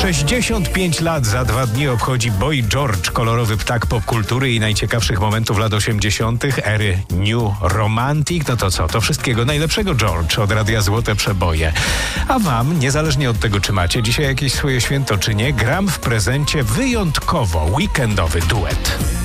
65 lat za 2 dni obchodzi Boy George, kolorowy ptak popkultury i najciekawszych momentów lat 80., ery New Romantic. No to co? To wszystkiego najlepszego, George, od Radia Złote Przeboje. A wam, niezależnie od tego, czy macie dzisiaj jakieś swoje święto, czy nie, gram w prezencie wyjątkowo weekendowy duet.